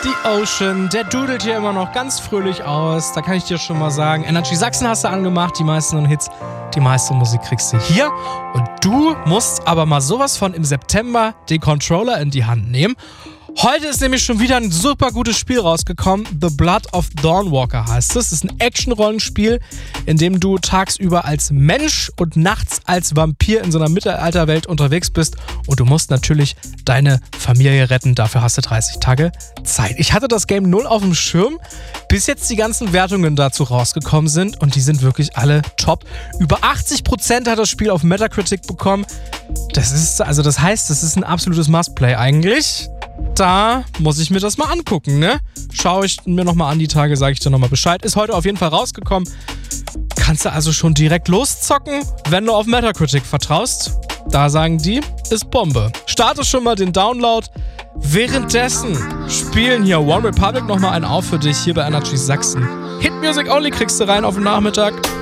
The Ocean, der dudelt hier immer noch ganz fröhlich aus. Da kann ich dir schon mal sagen, Energy Sachsen hast du angemacht, die meisten Hits, die meiste Musik kriegst du hier. Und du musst aber mal sowas von im September den Controller in die Hand nehmen. Heute ist nämlich schon wieder ein super gutes Spiel rausgekommen. The Blood of Dawnwalker heißt es. Es ist ein Action-Rollenspiel, in dem du tagsüber als Mensch und nachts als Vampir in so einer Mittelalterwelt unterwegs bist. Und du musst natürlich deine Familie retten. Dafür hast du 30 Tage Zeit. Ich hatte das Game 0 auf dem Schirm, bis jetzt die ganzen Wertungen dazu rausgekommen sind. Und die sind wirklich alle top. Über 80% hat das Spiel auf Metacritic bekommen. Das heißt, das ist ein absolutes Must-Play eigentlich. Da muss ich mir das mal angucken, ne? Schaue ich mir nochmal an die Tage, sage ich dir nochmal Bescheid. Ist heute auf jeden Fall rausgekommen. Kannst du also schon direkt loszocken, wenn du auf Metacritic vertraust. Da sagen die, ist Bombe. Starte schon mal den Download. Währenddessen spielen hier One Republic nochmal einen auf für dich hier bei Energy Sachsen. Hit Music Only kriegst du rein auf den Nachmittag.